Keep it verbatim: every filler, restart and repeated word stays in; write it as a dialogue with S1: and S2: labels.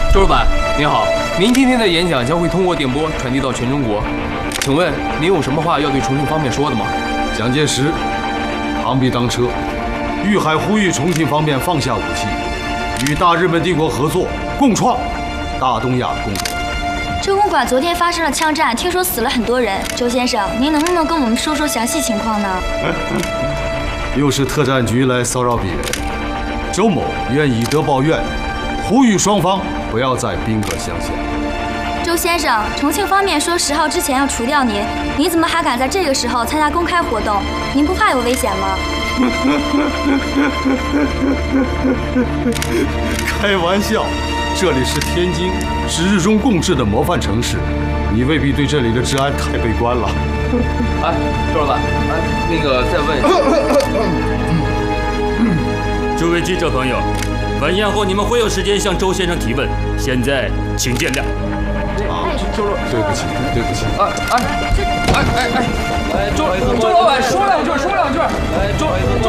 S1: 周老板您好，您今天的演讲将会通过电波传递到全中国，请问您有什么话要对重庆方面说的吗？
S2: 蒋介石，螳臂当车，豫海呼吁重庆方面放下武器，与大日本帝国合作，共创大东亚共荣。
S3: 周公馆昨天发生了枪战，听说死了很多人。周先生，您能不能跟我们说说详细情况呢？
S2: 又是特战局来骚扰别人，周某愿以德报怨，呼吁双方不要再兵戈相向。
S3: 周先生，重庆方面说十号之前要除掉您，您怎么还敢在这个时候参加公开活动？您不怕有危险吗？
S2: 开玩笑，这里是天津，是日中共治的模范城市，你未必对这里的治安太悲观了。
S1: 哎，周老板，哎，那个再问一下。
S4: 诸位记者朋友，晚宴后你们会有时间向周先生提问，现在请见谅。
S2: 啊，周老，对不起，对不起。
S1: 哎哎，哎哎哎，周周老板说两句，说两句。哎，周周